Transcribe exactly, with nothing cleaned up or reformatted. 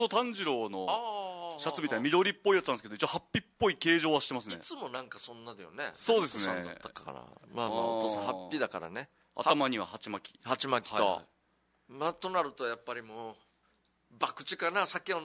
炭治郎のあシャツみたいな緑っぽいやつなんですけど、一応ハッピーっぽい形状はしてますね。 いつもなんかそんなだよね。 そうですねさんだったから。まあまあお父さんハッピーだからね。 頭には鉢巻き。 鉢巻きと、 はいはい、 まあとなるとやっぱりもう博打かな、酒を